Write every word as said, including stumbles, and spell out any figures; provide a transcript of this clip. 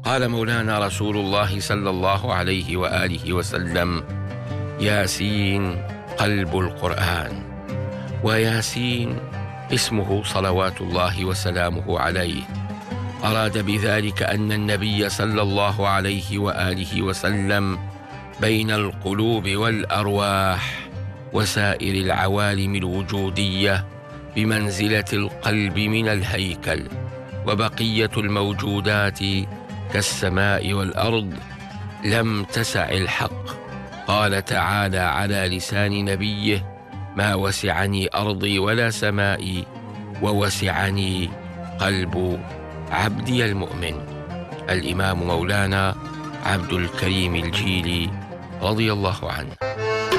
قال مولانا رسول الله صلى الله عليه وآله وسلم: ياسين قلب القرآن. وياسين اسمه صلوات الله وسلامه عليه. أراد بذلك أن النبي صلى الله عليه وآله وسلم بين القلوب والأرواح وسائر العوالم الوجودية بمنزلة القلب من الهيكل، وبقية الموجودات كالسماء والأرض لم تسع الحق. قال تعالى على لسان نبيه: ما وسعني أرضي ولا سمائي ووسعني قلب عبدي المؤمن. الإمام مولانا عبد الكريم الجيلي رضي الله عنه.